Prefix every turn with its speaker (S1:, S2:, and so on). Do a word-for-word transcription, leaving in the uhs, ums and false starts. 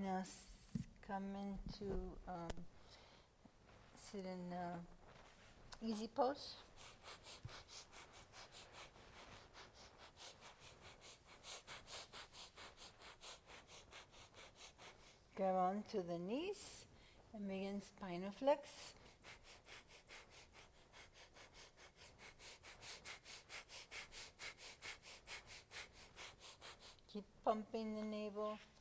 S1: Now s- come into, um, sit in uh, easy pose. Grab onto the knees and begin spinal flex. Keep pumping the navel.